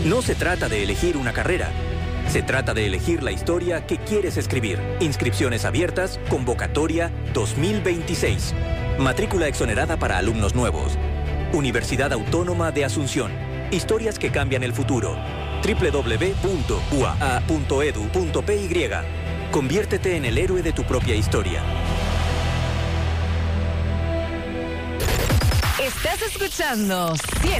No se trata de elegir una carrera. Se trata de elegir la historia que quieres escribir. Inscripciones abiertas, convocatoria 2026. Matrícula exonerada para alumnos nuevos. Universidad Autónoma de Asunción. Historias que cambian el futuro. www.uaa.edu.py. Conviértete en el héroe de tu propia historia. Estás escuchando